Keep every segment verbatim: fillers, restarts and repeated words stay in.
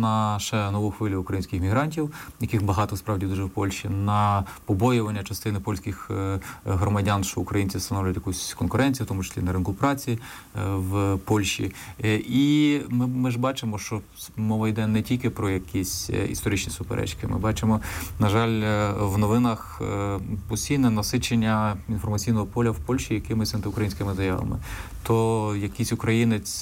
на ще нову хвилю українських мігрантів, яких багато справді дуже в Польщі, на побоювання частини польських громадян, що українці становлять якусь конкуренцію, в тому числі на ринку праці в Польщі. І ми, ми ж бачимо, що мова йде не тільки про якісь історичні суперечки. Ми бачимо, на жаль, в новинах постійне насичення інформаційного поля в Польщі якимись антиукраїнськими заявами. То якийсь українець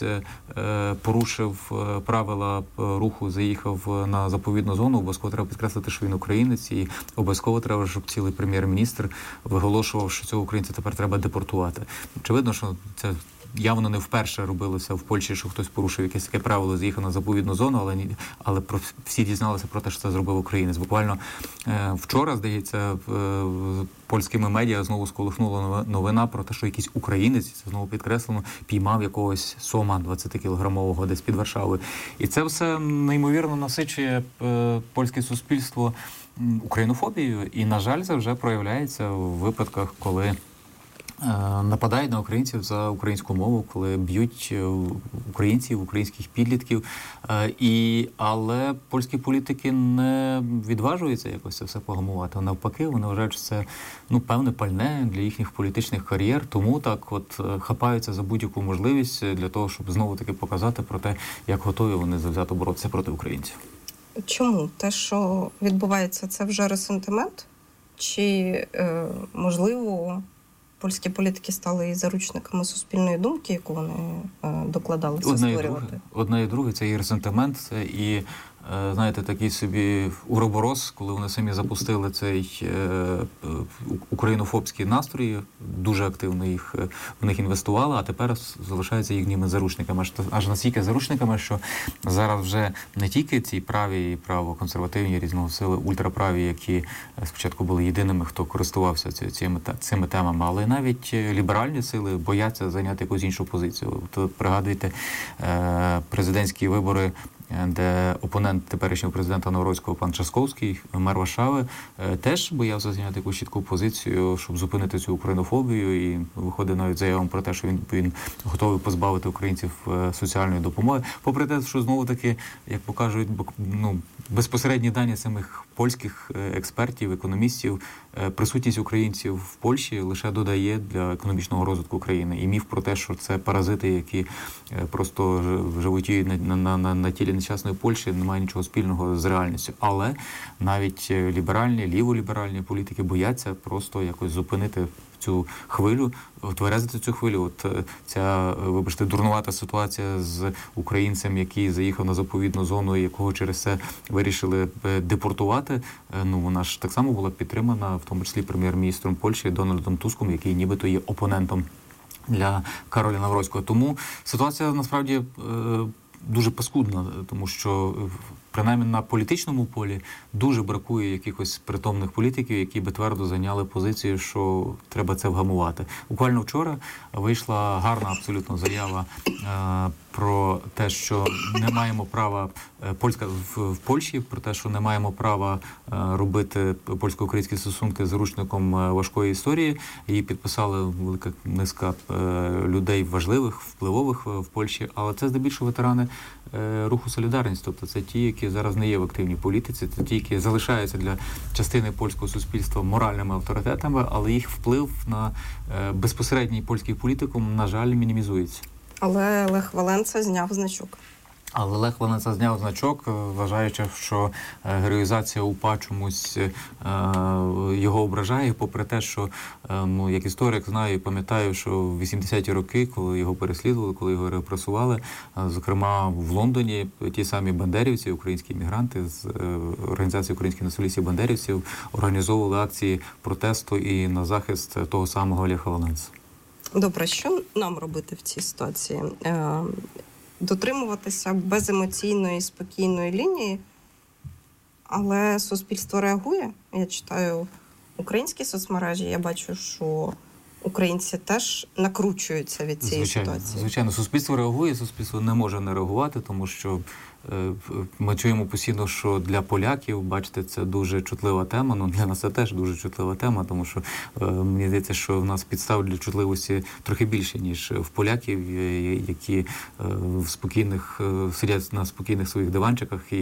порушив правила руху, заїхав на заповідну зону, обов'язково треба підкреслити, що він українець, і обов'язково треба, щоб цілий прем'єр-міністр виголошував, що цього українця тепер треба депортувати. Очевидно, що це явно не вперше робилося в Польщі, що хтось порушив якесь таке правило, заїхав на заповідну зону, але ні, але про всі дізналися про те, що це зробив українець. Буквально е, вчора, здається, е, польськими медіа знову сколихнула новина про те, що якийсь українець, це знову підкреслено, піймав якогось сома двадцятикілограмового десь під Варшави. І це все неймовірно насичує е, польське суспільство українофобією. І, на жаль, це вже проявляється в випадках, коли нападають на українців за українську мову, коли б'ють українців, українських підлітків. І, але польські політики не відважуються якось це все погамувати. Навпаки, вони вважають, що це ну, певне пальне для їхніх політичних кар'єр. Тому так от хапаються за будь-яку можливість для того, щоб знову-таки показати про те, як готові вони завзято боротися проти українців. Чому? Те, що відбувається, це вже ресентимент? Чи, е, можливо, польські політики стали і заручниками суспільної думки, яку вони е, докладалися одне створювати? І друге, одне і друге, це і ресентимент, це і, е, знаєте, такий собі уроборос, коли вони самі запустили цей е, українофобський настрій, дуже активно їх, в них інвестували, а тепер залишаються їхніми заручниками. Аж, аж настільки заручниками, що зараз вже не тільки ці праві і правоконсервативні різного сили, ультраправі, які спочатку були єдиними, хто користувався цими, цими темами, але навіть ліберальні сили бояться зайняти якусь іншу позицію. То пригадуйте е, президентські вибори, де опонент теперішнього президента Новроцького, пан Часковський, мер Варшави, теж боявся зайняти якусь чітку позицію, щоб зупинити цю українофобію, і виходить навіть заявом про те, що він, він готовий позбавити українців соціальної допомоги. Попри те, що знову-таки, як покажуть, ну, безпосередні дані самих польських експертів, економістів, присутність українців в Польщі лише додає для економічного розвитку країни. І міф про те, що це паразити, які просто животіють на, на, на, на тілі нещасної Польщі, немає нічого спільного з реальністю. Але навіть ліберальні, ліволіберальні політики бояться просто якось зупинити цю хвилю, тверезити цю хвилю. От ця, вибачте, дурнувата ситуація з українцем, який заїхав на заповідну зону, якого через це вирішили депортувати, ну вона ж так само була підтримана, в тому числі прем'єр-міністром Польщі Дональдом Туском, який нібито є опонентом для Кароля Навроцького. Тому ситуація насправді дуже паскудна, тому що принаймні на політичному полі дуже бракує якихось притомних політиків, які би твердо зайняли позицію, що треба це вгамувати. Буквально вчора вийшла гарна абсолютно заява е, про те, що не маємо права, Польська в, в Польщі, про те, що не маємо права е, робити польсько-українські стосунки заручником важкої історії. Її підписали велика низка е, людей важливих, впливових в Польщі, але це здебільшого ветерани е, руху «Солідарність», тобто це ті, які зараз не є в активній політиці, це ті, які залишаються для частини польського суспільства моральними авторитетами, але їх вплив на е, безпосередній польський політикум, на жаль, мінімізується. Але Лех Валенса зняв значок. Але Лех Валенса зняв значок, вважаючи, що героїзація УПА чомусь е, його ображає, попри те, що, е, ну, як історик знаю і пам'ятаю, що в вісімдесяті роки, коли його переслідували, коли його репресували, е, зокрема в Лондоні, ті самі бандерівці, українські іммігранти з е, організації українських націоналістів бандерівців організовували акції протесту і на захист того самого Леха Валенса. Добре, що нам робити в цій ситуації? Е, дотримуватися беземоційної, спокійної лінії, але суспільство реагує. Я читаю українські соцмережі, я бачу, що українці теж накручуються від цієї звичайно, ситуації. Звичайно, суспільство реагує, суспільство не може не реагувати, тому що е, ми чуємо постійно, що для поляків, бачите, це дуже чутлива тема, ну для нас це теж дуже чутлива тема, тому що е, мені здається, що в нас підстав для чутливості трохи більше, ніж в поляків, які е, в спокійних, е, сидять на спокійних своїх диванчиках і